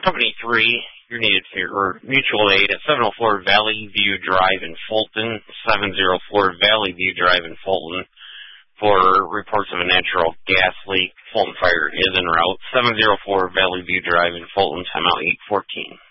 Company 3, you're needed for mutual aid at 704 Valley View Drive in Fulton, 704 Valley View Drive in Fulton, for reports of a natural gas leak. Fulton Fire is en route. 704 Valley View Drive in Fulton, timeout 814.